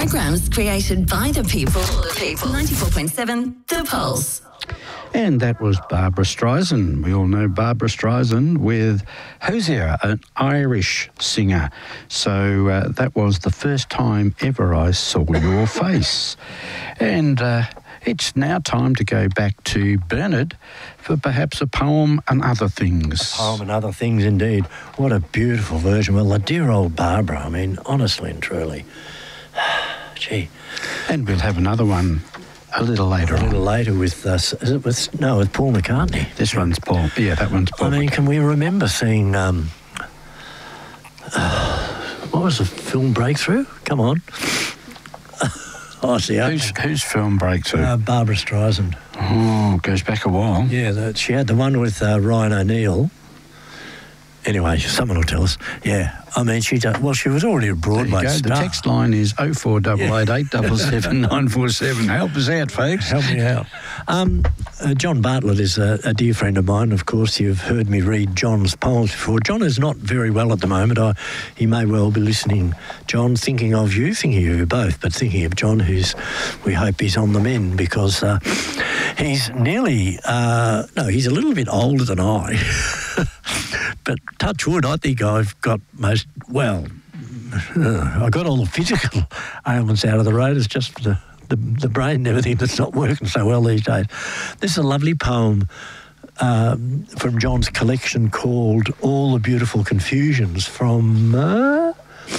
Programs created by the people. 94.7 The Pulse. And that was Barbra Streisand. We all know Barbra Streisand with Hosier, an Irish singer. So that was the first time ever I saw your face. And it's now time to go back to Bernard for perhaps a poem and other things. A poem and other things, indeed. What a beautiful version. Well, the dear old Barbara, I mean, honestly and truly. Gee. And we'll have another one a little later on. A little later with, is it with Paul McCartney. This one's Paul. Yeah, that one's Paul. I mean, can we remember seeing, what was the film Breakthrough? Come on. Oh, see, who's film Breakthrough? Barbra Streisand. Oh, goes back a while. Yeah, she had the one with Ryan O'Neill. Anyway, someone will tell us. Yeah, I mean, she was already a Broadway star. The text line is 0488 877 947. Help us out, folks. Help me out. John Bartlett is a dear friend of mine. Of course, you've heard me read John's poems before. John is not very well at the moment. He may well be listening. John, thinking of you both, but thinking of John, we hope he's on the mend because he's nearly, he's a little bit older than I. But touch wood, I think I've got I got all the physical ailments out of the road. It's just the brain and everything that's not working so well these days. This is a lovely poem from John's collection called All the Beautiful Confusions from... I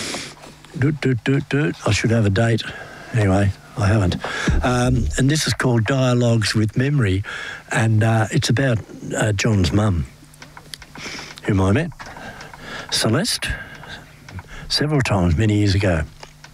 should have a date. Anyway, I haven't. And this is called Dialogues with Memory, and it's about John's mum, whom I met, Celeste, several times many years ago.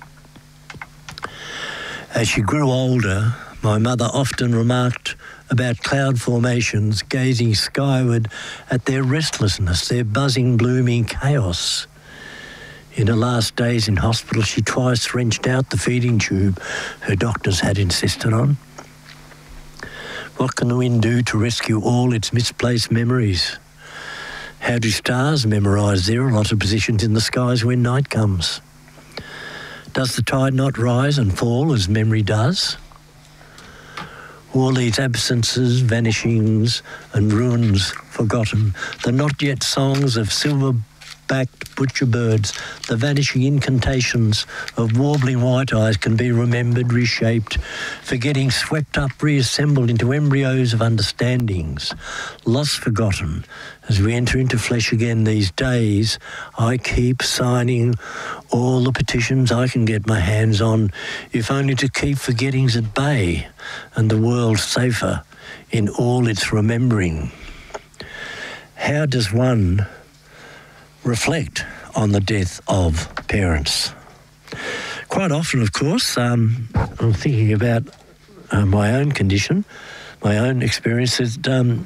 As she grew older, my mother often remarked about cloud formations gazing skyward at their restlessness, their buzzing, blooming chaos. In her last days in hospital, she twice wrenched out the feeding tube her doctors had insisted on. What can the wind do to rescue all its misplaced memories? How do stars memorise their allotted positions in the skies when night comes? Does the tide not rise and fall as memory does? All these absences, vanishings and ruins forgotten, the not yet songs of silver-backed butcher birds, the vanishing incantations of warbling white eyes can be remembered, reshaped, forgetting swept up, reassembled into embryos of understandings, lost, forgotten. As we enter into flesh again these days, I keep signing all the petitions I can get my hands on, if only to keep forgettings at bay and the world safer in all its remembering. How does one reflect on the death of parents? Quite often, of course, I'm thinking about my own condition, my own experiences.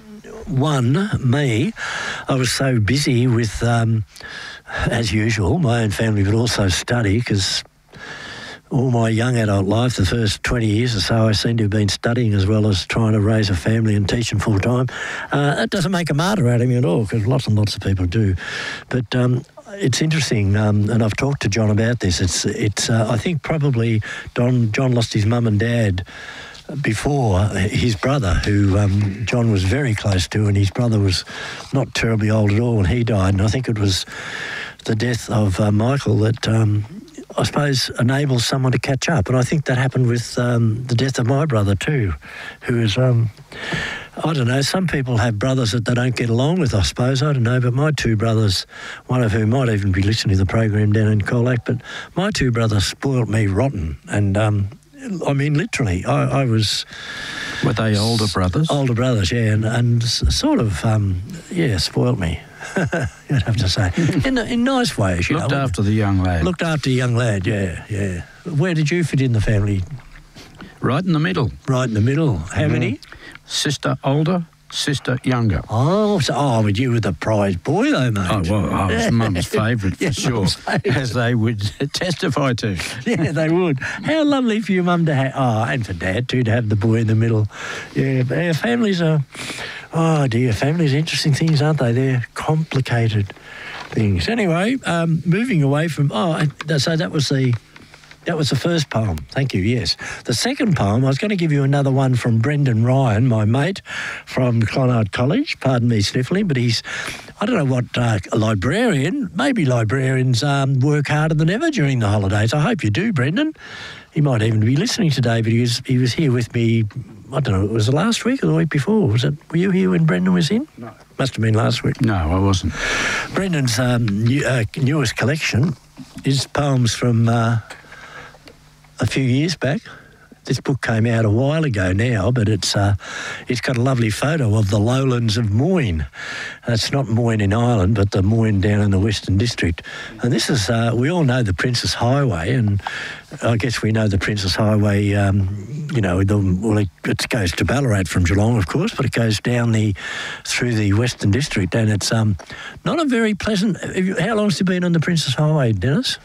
I was so busy with, as usual, my own family, but also study, because all my young adult life, the first 20 years or so, I seem to have been studying as well as trying to raise a family and teaching full time. That doesn't make a martyr out of me at all, because lots and lots of people do. But it's interesting, and I've talked to John about this. It's I think probably John lost his mum and dad before his brother, who John was very close to, and his brother was not terribly old at all when he died. And I think it was the death of Michael that I suppose enables someone to catch up. And I think that happened with the death of my brother too, who is, I don't know, some people have brothers that they don't get along with, I suppose. I don't know, but my two brothers, one of whom might even be listening to the program down in Colac, but my two brothers spoilt me rotten. And I mean, literally, I was... Were they older brothers? Older brothers, yeah, and sort of, spoilt me, you'd have to say. In nice ways, you know. Looked after the young lad. Looked after the young lad, yeah. Where did you fit in the family? Right in the middle. Right in the middle. How many? Sister older, sister younger. But you were the prize boy, though, mate. Oh, well, I was Mum's favourite for sure, as they would testify to. Yeah, they would. How lovely for your mum to have, and for Dad too, to have the boy in the middle. Yeah, but our families are, families are interesting things, aren't they? They're complicated things. Anyway, moving away from, so that was the That was the first poem. Thank you, yes. The second poem, I was going to give you another one from Brendan Ryan, my mate from Clonard College. Pardon me sniffling, but he's, I don't know what, a librarian. Maybe librarians work harder than ever during the holidays. I hope you do, Brendan. He might even be listening today, but he was here with me, I don't know, was it last week or the week before? Were you here when Brendan was in? No. Must have been last week. No, I wasn't. Brendan's newest collection is poems from a few years back. This book came out a while ago now, but it's got a lovely photo of the lowlands of Moyne. It's not Moyne in Ireland, but the Moyne down in the Western District. And this is, we all know the Princes Highway, and I guess we know the Princes Highway, it goes to Ballarat from Geelong, of course, but it goes down through the Western District, and it's not a very pleasant... How long has it been on the Princes Highway, Dennis?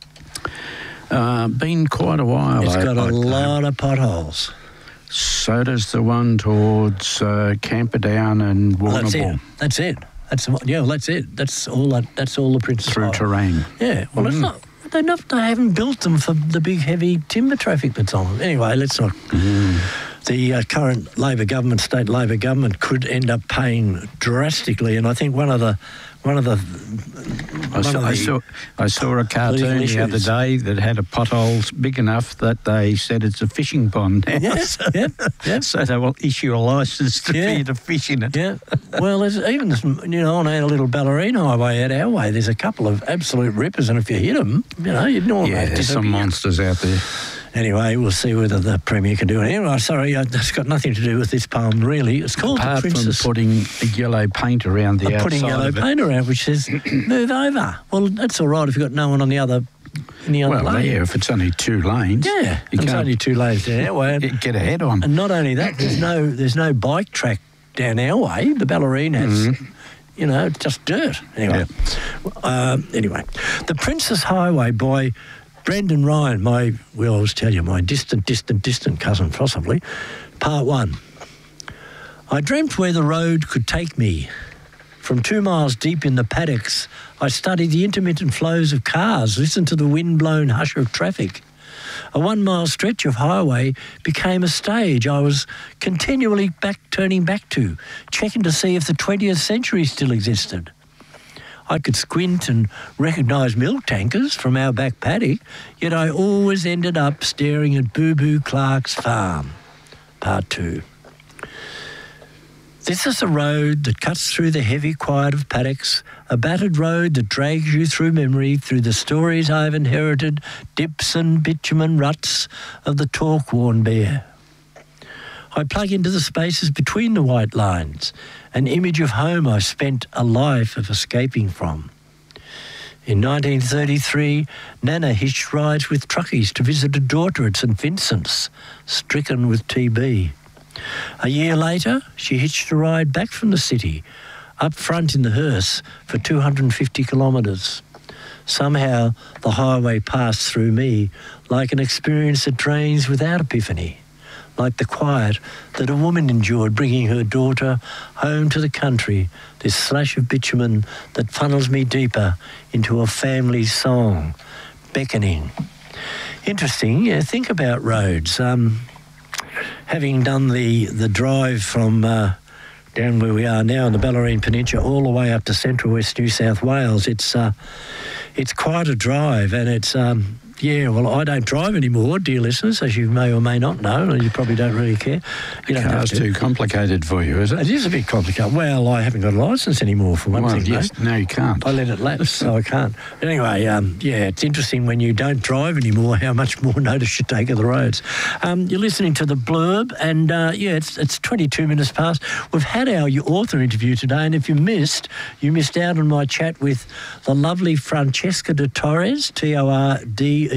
Been quite a while. It's got a lot of potholes. So does the one towards Camperdown and Warrnambool. That's it. That's it. That's all the Princes through Highway. terrain. Yeah. Well, it's not. They haven't built them for the big heavy timber traffic that's on them. Anyway, let's not. The current state Labor government could end up paying drastically, and I think one of the I saw a cartoon the other day that had a pothole big enough that they said it's a fishing pond now. Yes, yep. So they will issue a licence for you to fish in it. Yeah. Well, there's even on our little Ballerina Highway out our way, there's a couple of absolute rippers, and if you hit them, you'd normally... Yeah, there's some monsters out there. Anyway, we'll see whether the Premier can do it. Anyway, sorry, it's got nothing to do with this poem, really. It's called Apart The Princess. from putting a yellow paint around the outside putting yellow paint around, which says, move over. Well, that's all right if you've got no one on the other lane. Well, yeah, if it's only 2 lanes. Yeah, it's only 2 lanes down our way. Get ahead on. And not only that, there's no bike track down our way. The Ballerinas, it's just dirt. Anyway, anyway, The Princess Highway by Brendan Ryan, my distant cousin, possibly. Part 1. I dreamt where the road could take me. From 2 miles deep in the paddocks, I studied the intermittent flows of cars, listened to the wind-blown hush of traffic. A 1 mile stretch of highway became a stage I was continually turning back to, checking to see if the 20th century still existed. I could squint and recognise milk tankers from our back paddock, yet I always ended up staring at Boo Boo Clark's farm. Part 2. This is a road that cuts through the heavy quiet of paddocks, a battered road that drags you through memory, through the stories I've inherited, dips and bitumen ruts of the talk-worn bear. I plug into the spaces between the white lines, an image of home I spent a life of escaping from. In 1933, Nana hitched rides with truckies to visit a daughter at St Vincent's, stricken with TB. A year later, she hitched a ride back from the city, up front in the hearse for 250 kilometres. Somehow, the highway passed through me like an experience that drains without epiphany, like the quiet that a woman endured bringing her daughter home to the country, this slash of bitumen that funnels me deeper into a family song, beckoning. Interesting, think about roads. Having done the drive from down where we are now in the Bellarine Peninsula all the way up to central west New South Wales, it's quite a drive, and it's... I don't drive anymore, dear listeners, as you may or may not know, and you probably don't really care. You don't Car's too complicated for you, is it? It is a bit complicated. Well, I haven't got a licence anymore, for one thing. Yes, no, you can't. I let it lapse, so I can't. Anyway, it's interesting when you don't drive anymore how much more notice you take of the roads. You're listening to The Blurb, and it's 22 minutes past. We've had our author interview today, and if you missed out on my chat with the lovely Francesca de Torres, Torez,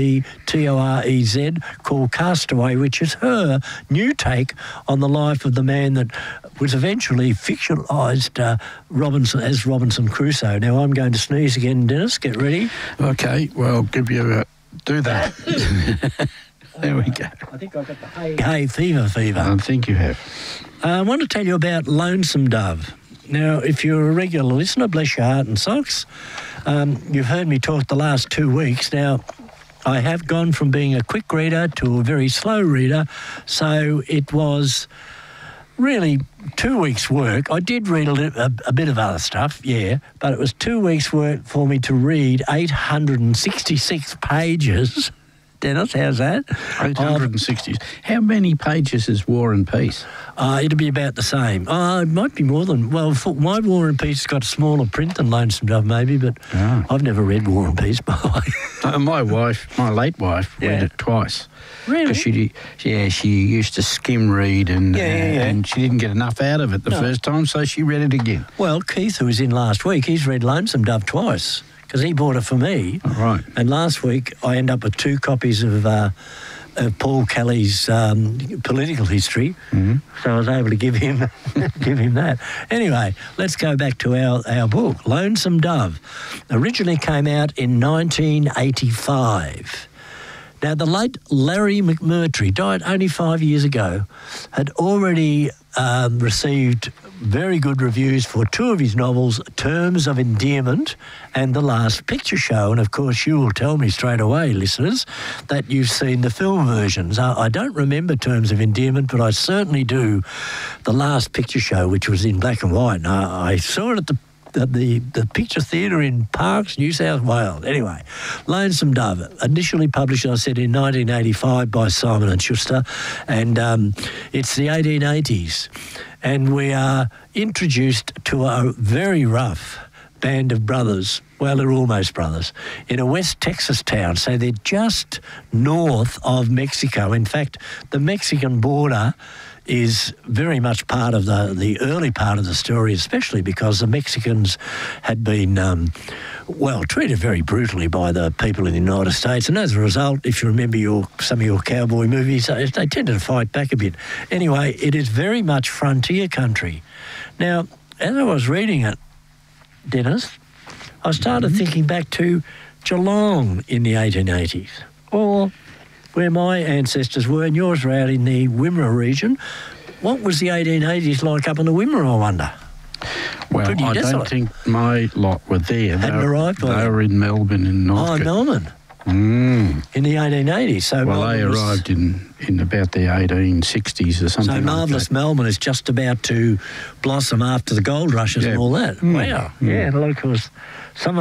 called Castaway, which is her new take on the life of the man that was eventually fictionalised as Robinson Crusoe. Now, I'm going to sneeze again, Dennis. Get ready. Okay, well, give you a... do that. There we go. I think I got the hay fever. I think you have. I want to tell you about Lonesome Dove. Now, if you're a regular listener, bless your heart and socks, you've heard me talk the last 2 weeks. Now, I have gone from being a quick reader to a very slow reader, so it was really 2 weeks' work. I did read a bit of other stuff, yeah, but it was 2 weeks' work for me to read 866 pages. Dennis, how's that? 860. How many pages is War and Peace? It'll be about the same. It might be more than... Well, my War and Peace has got a smaller print than Lonesome Dove, maybe, but I've never read War and Peace, by the way. My late wife, read it twice. Really? Because she used to skim read and she didn't get enough out of it the first time, so she read it again. Well, Keith, who was in last week, he's read Lonesome Dove twice because he bought it for me. Oh, right. And last week I ended up with 2 copies of Paul Kelly's political history, so I was able to give him that. Anyway, let's go back to our book, Lonesome Dove. Originally came out in 1985. Now, the late Larry McMurtry died only 5 years ago, had already received very good reviews for 2 of his novels, Terms of Endearment and The Last Picture Show. And, of course, you will tell me straight away, listeners, that you've seen the film versions. I don't remember Terms of Endearment, but I certainly do The Last Picture Show, which was in black and white. And I saw it at the Picture Theatre in Parkes, New South Wales. Anyway, Lonesome Dove, initially published, I said, in 1985 by Simon & Schuster, and it's the 1880s. And we are introduced to a very rough band of brothers, well, they're almost brothers, in a West Texas town. So they're just north of Mexico. In fact, the Mexican border is very much part of the early part of the story, especially because the Mexicans had been, treated very brutally by the people in the United States. And as a result, if you remember some of your cowboy movies, they tended to fight back a bit. Anyway, it is very much frontier country. Now, as I was reading it, Dennis, I started thinking back to Geelong in the 1880s, or where my ancestors were, and yours were out in the Wimmera region. What was the 1880s like up in the Wimmera, I wonder? Well, Pretty I desolate. don't think my lot were there. Hadn't arrived by They then. were in Melbourne in Northcote. Melbourne. In the 1880s. So Well, Melbourne they was- arrived in about the 1860s or something So like marvellous that. Melbourne is just about to blossom after the gold rushes and all that. Mm. Wow. Yeah, and of course, some